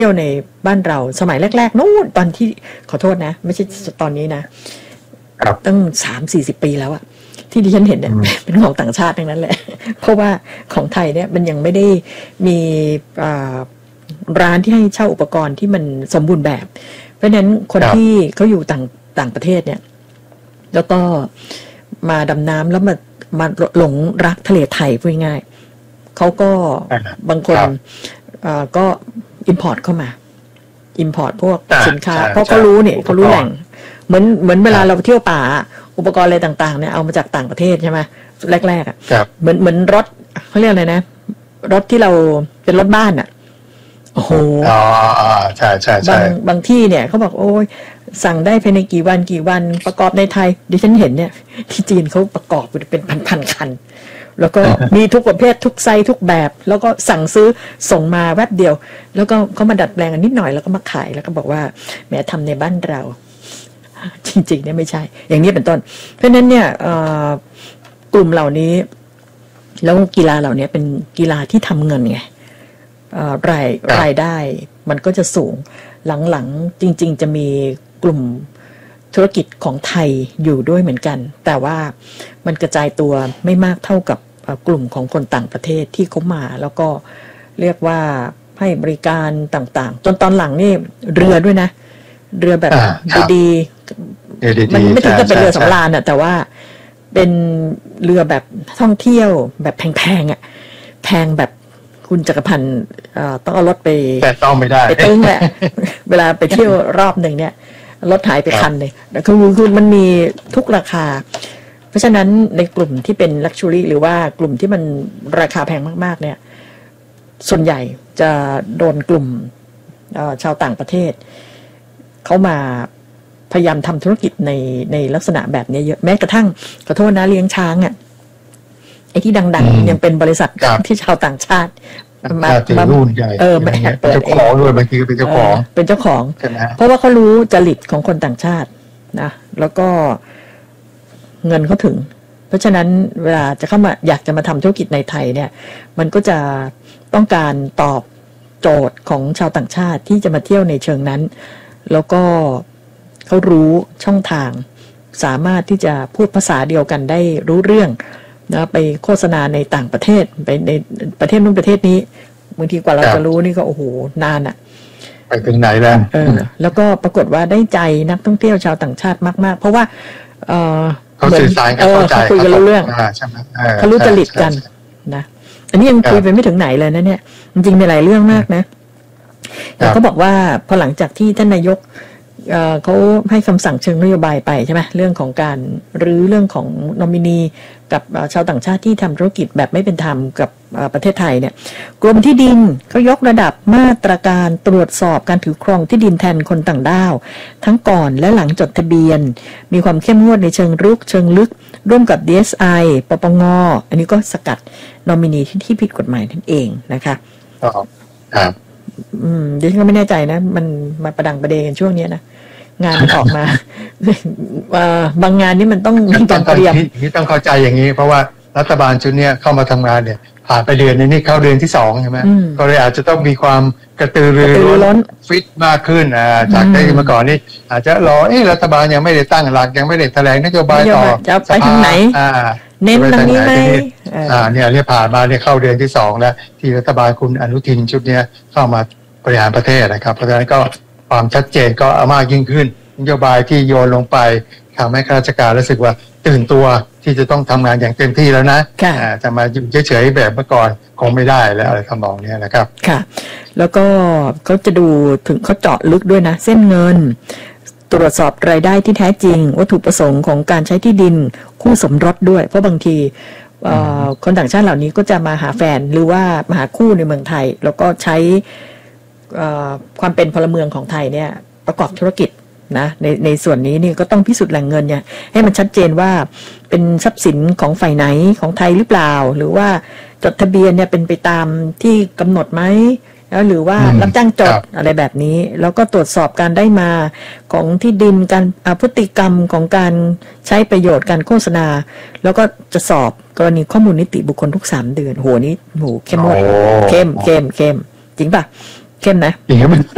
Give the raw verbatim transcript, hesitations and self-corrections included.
ที่ยวในบ้านเราสมัยแรกๆนู้นตอนที่ขอโทษนะไม่ใช่ตอนนี้นะตั้งสามสี่สิบปีแล้วอะที่ดิฉันเห็นเนี่ยเป็นของต่างชาติทั้งนั้นแหละเพราะว่าของไทยเนี่ยมันยังไม่ได้มีร้านที่ให้เช่าอุปกรณ์ที่มันสมบูรณ์แบบเพราะฉะนั้นคนที่เขาอยู่ต่างต่างประเทศเนี่ยแล้วก็มาดำน้ำแล้วมามาหลงรักทะเลไทยพูดง่ายเขาก็บางคนก็อิมพอร์ตเข้ามาอิมพอร์ตพวกสินค้าเพราะเขารู้เนี่ยเขารู้แหล่งเหมือนเหมือนเวลาเราเที่ยวป่าอุปกรณ์อะไรต่างๆเนี่ยเอามาจากต่างประเทศใช่ไหมแรกๆอ่ะเหมือนเหมือนรถเขาเรียกอะไรนะรถที่เราเป็นรถบ้านอ่ะโอ้โหอ๋อใช่ใช่ใช่บางบางที่เนี่ยเขาบอกโอ้ยสั่งได้ภายในกี่วันกี่วันประกอบในไทยดิฉันเห็นเนี่ยที่จีนเขาประกอบเป็นพันๆคันแล้วก็มีทุกประเภททุกไซส์ทุกแบบแล้วก็สั่งซื้อส่งมาแวบเดียวแล้วก็เขามาดัดแปลงกันนิดหน่อยแล้วก็มาขายแล้วก็บอกว่าแหมทำในบ้านเราจริงๆเนี่ยไม่ใช่อย่างนี้เป็นต้นเพราะฉะนั้นเนี่ยกลุ่มเหล่านี้แล้วกีฬาเหล่านี้เป็นกีฬาที่ทำเงินไงรายรายได้มันก็จะสูงหลังๆจริงๆจะมีกลุ่มธุรกิจของไทยอยู่ด้วยเหมือนกันแต่ว่ามันกระจายตัวไม่มากเท่ากับกลุ่มของคนต่างประเทศที่เขามาแล้วก็เรียกว่าให้บริการต่างๆจนตอนหลังนี่เรือด้วยนะเรือแบบดีๆมันไม่ถึงกับเป็นเรือสำราญอะแต่ว่าเป็นเรือแบบท่องเที่ยวแบบแพงๆอะแพงแบบคุณจักรพันธ์ต้องเอารถไปแต่ต้องไม่ได้ไปตึ้งแหละเวลาไปเที่ยวรอบหนึ่งเนี่ยรถหายไปคันเลยคือคือมันมีทุกราคาเพราะฉะนั้นในกลุ่มที่เป็นลักชัวรี่หรือว่ากลุ่มที่มันราคาแพงมากๆเนี่ยส่วนใหญ่จะโดนกลุ่มชาวต่างประเทศเขามาพยายามทำธุรกิจในในลักษณะแบบนี้เยอะแม้กระทั่งขอโทษนะเลี้ยงช้างอ่ะไอ้ที่ดังๆยังเป็นบริษัทที่ชาวต่างชาติมามารุ่นใหญ่เออมาแอบเปิดเองของด้วยบางทีก็เป็นเจ้าของเป็นเจ้าของเพราะว่าเขารู้จริตของคนต่างชาตินะแล้วก็เงินเขาถึงเพราะฉะนั้นเวลาจะเข้ามาอยากจะมาทำธุรกิจในไทยเนี่ยมันก็จะต้องการตอบโจทย์ของชาวต่างชาติที่จะมาเที่ยวในเชิงนั้นแล้วก็เขารู้ช่องทางสามารถที่จะพูดภาษาเดียวกันได้รู้เรื่องนะไปโฆษณาในต่างประเทศไปในประเทศนู้นประเทศนี้บางทีกว่าเราจะรู้นี่ก็โอ้โหนานอ่ะไปถึงไหนแล้วเออแล้วก็ปรากฏว่าได้ใจนักท่องเที่ยวชาวต่างชาติมากๆเพราะว่าเออเขาสื่อสารกันเข้าใจเขาคุยกันรู้เรื่องเขารู้จริตกันนะอันนี้ยังคุยไปไม่ถึงไหนเลยนะเนี่ยจริงๆมีหลายเรื่องมากนะแต่ก็บอกว่าพอหลังจากที่ท่านนายกเขาให้คำสั่งเชิงนโยบายไปใช่ไหมเรื่องของการรื้อเรื่องของนอมินีกับชาวต่างชาติที่ทำธุรกิจแบบไม่เป็นธรรมกับประเทศไทยเนี่ยกรมที่ดินเขายกระดับมาตรการตรวจสอบการถือครองที่ดินแทนคนต่างด้าวทั้งก่อนและหลังจดทะเบียนมีความเข้มงวดในเชิงรุกเชิงลึกร่วมกับ ดี เอส ไอ ปปง.อันนี้ก็สกัดนอมินีที่ที่ผิดกฎหมายนั่นเองนะคะครับอืมดิฉันก็ไม่แน่ใจนะมันมาประดังประเดกันช่วงนี้นะงานออกมาบางงานนี่มันต้องมีการเตรียมนี่ต้องเข้าใจอย่างนี้เพราะว่ารัฐบาลชุดนี้เข้ามาทำงานเนี่ยผ่านไปเดือนนี้นี่เข้าเดือนที่สองใช่ไหมก็เลยอาจจะต้องมีความกระตือรือร้นฟิตมากขึ้นอ่าจากที่เมื่อก่อนนี่อาจจะรอเอ๊ะรัฐบาลยังไม่ได้ตั้งหลักยังไม่ได้แถลงนโยบายต่อจะไปทางไหนเน้นตรงนี้ไหมอ่าเนี่ยเรียกผ่านมาเนี่ยเข้าเดือนที่สองแล้วที่รัฐบาลคุณอนุทินชุดนี้เข้ามาบริหารประเทศนะครับเพราะฉะนั้นก็ความชัดเจนก็มากยิ่งขึ้นนโยบายที่โยนลงไปทำให้ข้าราชการรู้สึกว่าตื่นตัวที่จะต้องทำงานอย่างเต็มที่แล้วนะจะมาอยู่เฉยๆแบบเมื่อก่อนคงไม่ได้แล้วอะไรทำนองนี้นะครับค่ะแล้วก็เขาจะดูถึงเขาเจาะลึกด้วยนะเส้นเงินตรวจสอบรายได้ที่แท้จริงวัตถุประสงค์ของการใช้ที่ดินคู่สมรสด้วยเพราะบางทีคนต่างชาติเหล่านี้ก็จะมาหาแฟนหรือว่ามาหาคู่ในเมืองไทยแล้วก็ใช้ความเป็นพลเมืองของไทยเนี่ยประกอบธุรกิจนะในในส่วนนี้นี่ก็ต้องพิสูจน์แหล่งเงินเนี่ยให้มันชัดเจนว่าเป็นทรัพย์สินของฝ่ายไหนของไทยหรือเปล่าหรือว่าจดทะเบียนเนี่ยเป็นไปตามที่กำหนดไหมแล้วหรือว่ารับจ้างจดอะไรแบบนี้แล้วก็ตรวจสอบการได้มาของที่ดินการพฤติกรรมของการใช้ประโยชน์การโฆษณาแล้วก็จะสอบกรณีข้อมูลนิติบุคคลทุกสามเดือนโหนี้โหเข้มงวดเข้มเข้มเข้มจริงป่ะเข้มนะจริงครับ